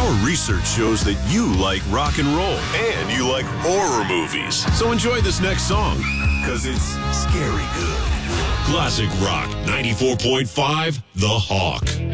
Our research shows that you like rock and roll and you like horror movies. So enjoy this next song, because it's scary good. Classic Rock 94.5, The Hawk.